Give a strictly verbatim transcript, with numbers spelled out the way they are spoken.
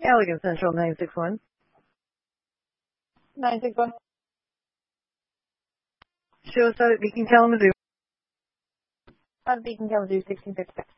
Allegan Central nine six one. nine six one. Show us out at Beacon Kalamazoo. On Beacon Kalamazoo sixteen fifty-six.